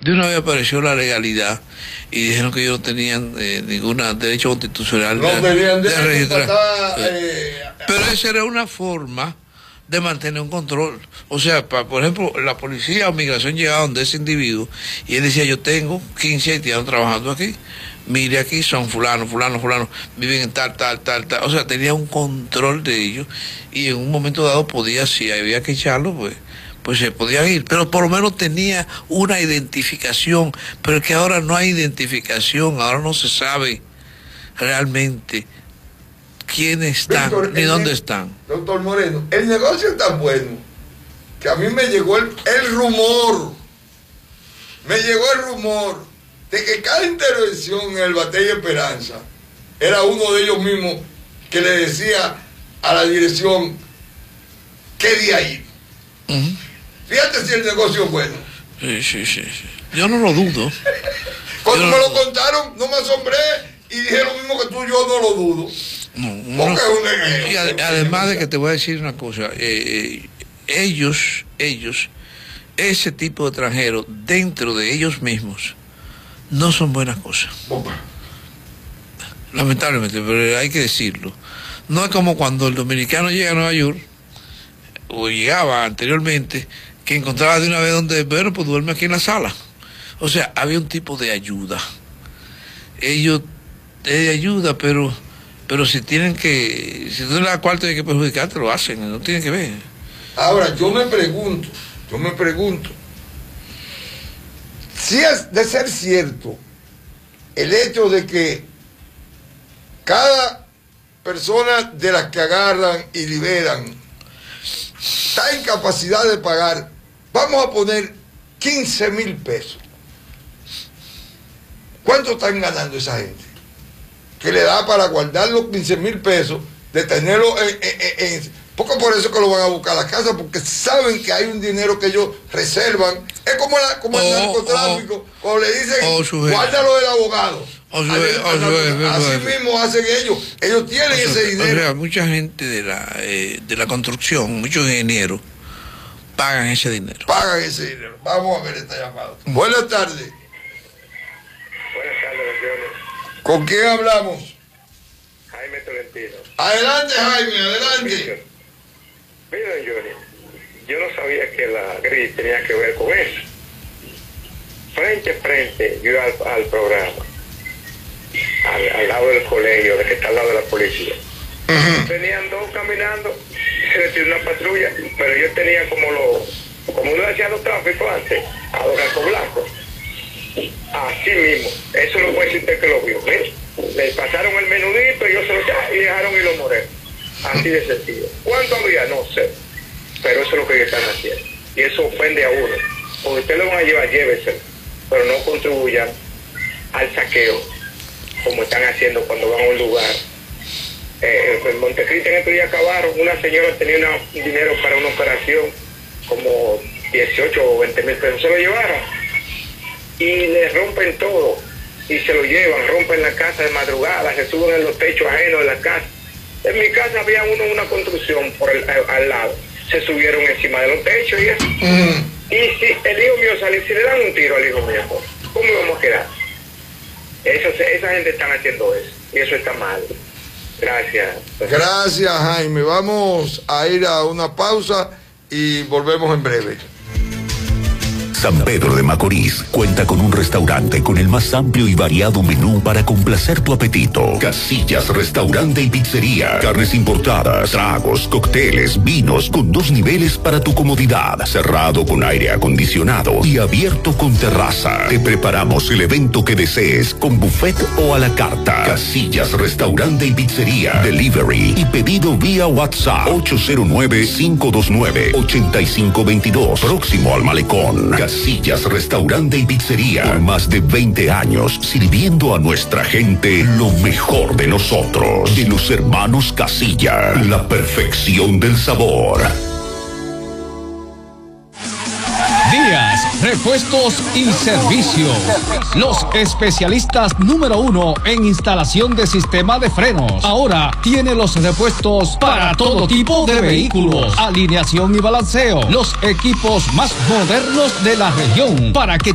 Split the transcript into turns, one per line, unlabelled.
de una vez apareció la legalidad y dijeron que ellos no tenían ningún derecho constitucional
no tenían
de
derecho
registrar. Pero esa era una forma de mantener un control. O sea, por ejemplo, la policía o migración llegaba donde ese individuo y él decía, yo tengo 15 haitianos trabajando aquí, mire aquí son fulano, viven en tal. O sea, tenía un control de ellos y en un momento dado podía, si había que echarlo, pues se podían ir, pero por lo menos tenía una identificación, pero es que ahora no hay identificación, ahora no se sabe realmente quiénes están, Víctor, ni dónde están.
Doctor Moreno, el negocio es tan bueno que a mí me llegó el rumor de que cada intervención en el Batey Esperanza era uno de ellos mismos que le decía a la dirección qué día ir. Fíjate si el negocio es bueno.
Sí. Yo no lo dudo.
Cuando me lo contaron, no me asombré y dije lo mismo que tú, yo no lo dudo.
No. Y además de que te voy a decir una cosa, ellos, ese tipo de extranjeros, dentro de ellos mismos, no son buenas cosas.
Opa.
Lamentablemente, pero hay que decirlo. No es como cuando el dominicano llega a Nueva York, o llegaba anteriormente, que encontraba de una vez donde, bueno, pues duerme aquí en la sala. O sea, había un tipo de ayuda. Ellos de ayuda, pero si tienen que, si tú en la cual tienes que perjudicarte, lo hacen, no tienen que ver.
Ahora, yo me pregunto, si es de ser cierto el hecho de que cada persona de las que agarran y liberan está en capacidad de pagar, vamos a poner 15,000 pesos. ¿Cuánto están ganando esa gente? Que le da para guardar los 15,000 pesos, de tenerlo porque por eso que lo van a buscar a la casa, porque saben que hay un dinero que ellos reservan. Es como el narcotráfico, cuando le dicen, guárdalo del abogado. Así mismo hacen ellos. Ellos tienen ese dinero.
O sea, mucha gente de la construcción, muchos ingenieros, pagan ese dinero.
Vamos a ver esta llamada. Buenas tardes.
Buenas tardes, Johnny.
¿Con quién hablamos?
Jaime Tolentino.
Adelante, Jaime, adelante.
Mira, Johnny, yo no sabía que la GRI tenía que ver con eso. Frente, yo iba al programa, al lado del colegio, de que está al lado de la policía. Venían dos caminando, se detuvo una patrulla, pero yo tenía como uno hacía los tráficos antes, a los gatos blancos. Así mismo, eso lo puede decir usted que lo vio. Mire, le pasaron el menudito, yo se lo eché y dejaron y lo moré. Así de sencillo. ¿Cuánto había? No sé. Pero eso es lo que ellos están haciendo. Y eso ofende a uno. Porque usted lo van a llevar, lléveselo. Pero no contribuyan al saqueo, como están haciendo cuando van a un lugar. En Montecristi en estos días acabaron, una señora tenía dinero para una operación, como 18 o 20,000 pesos. Se lo llevaron. Y le rompen todo. Y se lo llevan, rompen la casa de madrugada, se suben en los techos ajenos de la casa. En mi casa había una construcción al lado. Se subieron encima de los techos y eso. Y si el hijo mío sale, si le dan un tiro al hijo mío, ¿cómo vamos a quedar? Esa gente está haciendo eso. Y eso está mal. Gracias.
Gracias, Jaime. Vamos a ir a una pausa y volvemos en breve.
San Pedro de Macorís cuenta con un restaurante con el más amplio y variado menú para complacer tu apetito. Casillas Restaurante y Pizzería. Carnes importadas, tragos, cócteles, vinos con 2 niveles para tu comodidad. Cerrado con aire acondicionado y abierto con terraza. Te preparamos el evento que desees con buffet o a la carta. Casillas Restaurante y Pizzería. Delivery y pedido vía WhatsApp 809-529-8522. Próximo al Malecón. Casillas Restaurante y Pizzería. Por más de 20 años sirviendo a nuestra gente lo mejor de nosotros. De los hermanos Casilla. La perfección del sabor.
Díaz, repuestos y servicio. Los especialistas número 1 en instalación de sistema de frenos. Ahora tiene los repuestos para todo tipo de vehículos. Alineación y balanceo. Los equipos más modernos de la región para que